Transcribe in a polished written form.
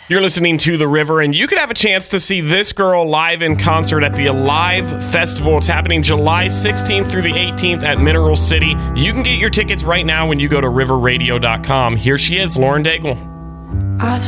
You're listening to The River, and you could have a chance to see this girl live in concert at the Alive Festival. It's happening July 16th through the 18th at Mineral City. You can get your tickets right now when you go to riverradio.com. Here she is, Lauren Daigle. I've